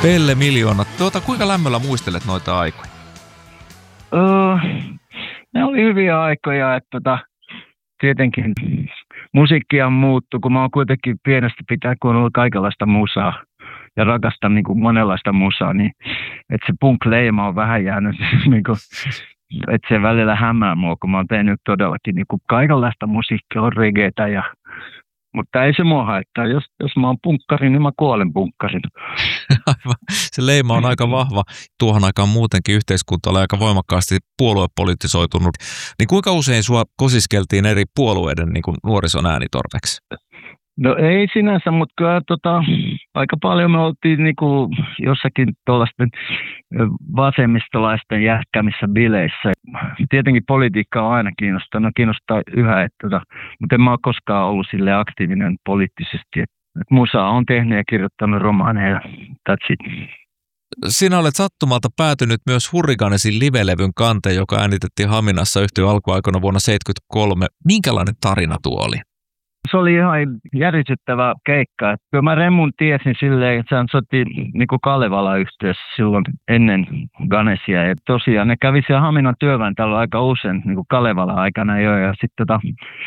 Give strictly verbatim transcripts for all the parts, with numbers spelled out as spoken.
Pelle Miljoona, tuota, kuinka lämmöllä muistelet noita aikoja? Öö, ne oli hyviä aikoja, että tota, tietenkin musiikkia muuttui, kun mä oon kuitenkin pienestä pitää kuunnella kaikenlaista musaa ja rakastan niin kuin monenlaista musaa, niin että se punk-leima on vähän jäänyt, niin kuin, että se välillä hämää mua, kun mä oon tehnyt todellakin niin kuin kaikenlaista musiikkia, on reggaetä ja mutta ei se mua haittaa. Jos, jos mä oon punkkari, niin mä kuolen punkkarin. Aivan. Se leima on aika vahva. Tuohon aikaan muutenkin yhteiskunta oli aika voimakkaasti puoluepolitisoitunut. Niin kuinka usein sua kosiskeltiin eri puolueiden niin kuin nuorison äänitorveksi? No ei sinänsä, mutta kyllä tota, aika paljon me oltiin niinku jossakin tuollaisten vasemmistolaisten jähkämissä bileissä. Tietenkin politiikka on aina kiinnostanut, no kiinnostaa yhä, että tota, mutta en mä ole koskaan ollut sille aktiivinen poliittisesti. Et, et musaa on tehnyt ja kirjoittanut romaaneja, that's it. Sinä olet sattumalta päätynyt myös Hurricanesin live-levyn kanteen, joka äänitettiin Haminassa yhtyeen alkuaikoina vuonna seitsemänkymmentäkolme. Minkälainen tarina tuo oli? Se oli ihan järisyttävä keikka. Kyllä mä Remun tiesin silleen, että hän soitti niin kuin Kalevala-yhtiössä silloin ennen Ganesia. Ja tosiaan ne kävi siellä Haminan työväentalolla aika usein niin kuin Kalevala-aikana jo. Ja sitten tota,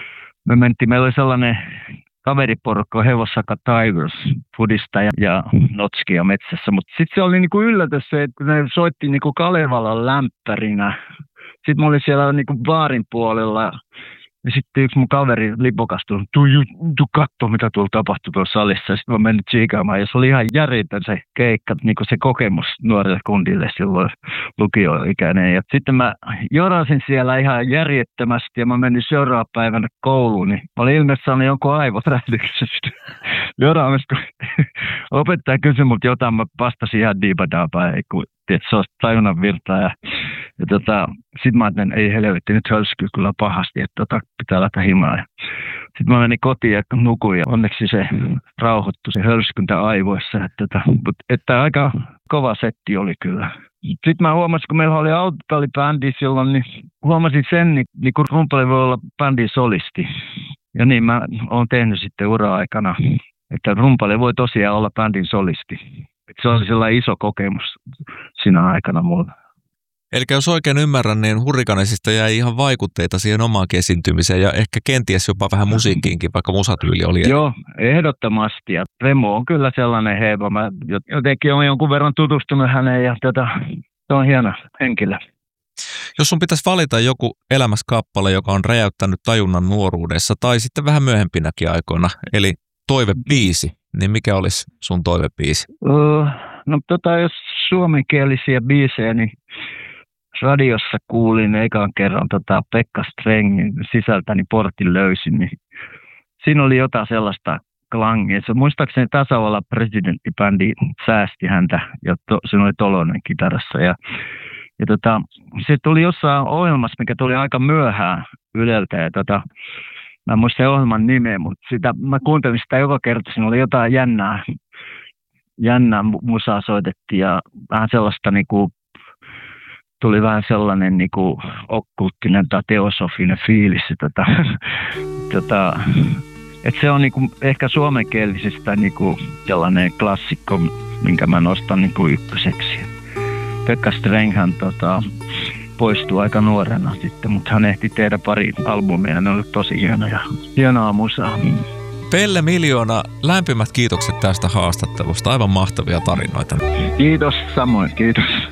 me mentiin, meillä oli sellainen kaveriporukka, Hevossaka Tigers, Fudista ja, ja Notskia metsässä. Mutta sitten se oli niin kuin yllätys se, että ne soitti niin kuin Kalevalan lämpärinä. Sitten mä olin siellä niin kuin baarin puolella. Ja sitten yksi mun kaveri lipokastui, tuu, tuu kattoo mitä tuolla tapahtui tuossa salissa. Ja sitten mä menin tsiikaamaan ja se oli ihan järjetön se keikka, niin kuin se kokemus nuorille kundille silloin lukioikäinen. Ja sitten mä jorasin siellä ihan järjettömästi ja mä menin seuraavana päivänä kouluun. Niin mä olin ilmeisesti saanut jonkun aivoträhdyksestä joraamista. Opettaja kysyi mut jotain, mä vastasin ihan diipadaapaa, että se olisi tajunnan virtaa. Ja, ja tota, sitten mä ajattelin, ei helvetti, nyt hölskyy kyllä pahasti, että tota, pitää lähteä himaan. Sitten mä menin kotiin ja nukuin ja onneksi se rauhoittui se hölskyntä aivoissa. Että, tota, että aika kova setti oli kyllä. Sitten mä huomasin, kun meillä oli autotallibändi silloin, niin huomasin sen, niin, niin kun rumpali voi olla bändin solisti. Ja niin mä oon tehnyt sitten ura-aikana, että rumpali voi tosiaan olla bändin solisti. Että se oli sellainen iso kokemus siinä aikana mulla. Eli jos oikein ymmärrän, niin Hurricanesista jäi ihan vaikutteita siihen omaan esiintymiseen ja ehkä kenties jopa vähän musiikkiinkin, vaikka musatyyli oli. Joo, ehdottomasti. Ja Remo on kyllä sellainen heimo. Mä jotenkin olen jonkun verran tutustunut häneen ja tota, se on hieno henkilö. Jos sun pitäisi valita joku elämäskappale, joka on räjäyttänyt tajunnan nuoruudessa tai sitten vähän myöhempinäkin aikoina, eli toivebiisi, niin mikä olisi sun toivebiisi? Uh, no tota, jos suomenkielisiä biisejä, niin radiossa kuulin ekan kerran tota Pekka Strengin Sisältäni portin löysin, niin siinä oli jotain sellaista klangia. Se muistaakseni tasavallan presidenttibändi säästi häntä ja to, siinä oli Tolonen kitarassa. Ja, ja tota, se tuli jossain ohjelmassa, mikä tuli aika myöhään Yleltä. Ja tota, mä en muista ohjelman nimeä, mutta sitä, mä kuuntelin sitä joka kerta. Siinä oli jotain jännää, jännää musaa soitettiin ja vähän sellaista niinku tuli vähän sellainen niinku okkulttinen tai teosofinen fiilis. Tota, tota, et se on niinku ehkä suomenkielisistä niinku sellainen klassikko, minkä mä nostan niinku ykköseksi. Pekka Strenghän tota, poistui aika nuorena sitten, mutta hän ehti tehdä pari albumia ja ne oli tosi hienoja, hienoa musaa. Pelle Miljoona, lämpimät kiitokset tästä haastattelusta. Aivan mahtavia tarinoita. Kiitos, samoin kiitos.